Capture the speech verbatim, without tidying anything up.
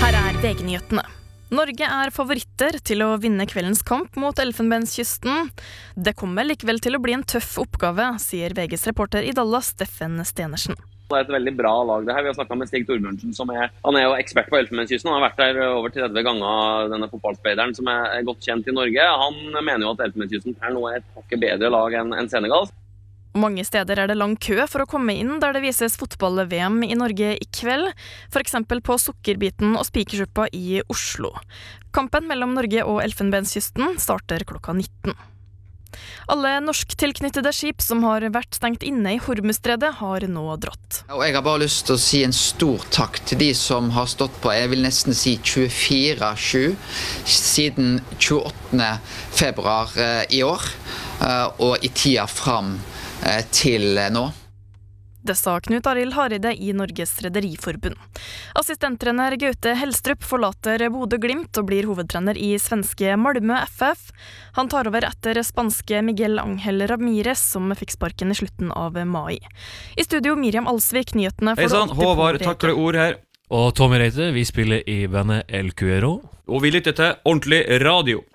Her er V G-nyhetene. Norge er favoritter til å vinne kveldens kamp mot Elfenbenskysten. Det kommer likevel til å bli en tøff oppgave, sier V G's reporter i Dallas, Steffen Stenersen. Det er et veldig bra lag det her. Vi har snakket med Stig Torbjørnsen, som er, han er jo ekspert på Elfenbenskysten. Han har vært der over tretti ganger, denne fotballspeideren som er godt kjent i Norge. Han mener jo at Elfenbenskysten er nå et hakket bedre lag enn en Senegal. Mange steder er det lang kø for å komme inn der det vises fotball-V M i Norge i kveld, for eksempel på Sukkerbiten og Spikersuppa i Oslo. Kampen mellom Norge og Elfenbenskysten starter klokka nitten. Alle norsktilknyttede skip som har vært stengt inne i Hormuzstredet har nå dratt. Og jeg har bare lyst til å si en stor takk til de som har stått på, jeg vil nesten si tjuefire sju, siden tjueåttende februar i år, og i tida fram til nå. Det sa Knut Arild Hareide i Norges Rederiforbund. Assistenttrener Gaute Helstrup forlater Bodø/Glimt og blir hovedtrener i svenske Malmö F F. Han tar over etter spanske Miguel Ángel Ramírez, som fikk sparken i slutten av mai. I studio Miriam Alsvik, nyhetene for Hei sann, Håvard Takle Ord her. Og Tommy Reite, vi spiller i bandet El Cuero. Og vi lytter til ordentlig radio.